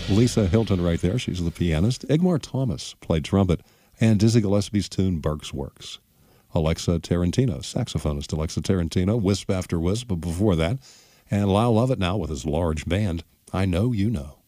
Lisa Hilton right there. She's the pianist. Igmar Thomas played trumpet. And Dizzy Gillespie's tune, Burke's Works. Alexa Tarantino, saxophonist Alexa Tarantino, Wisp After Wisp, but before that. And Lyle Lovett now with his large band, I Know You Know.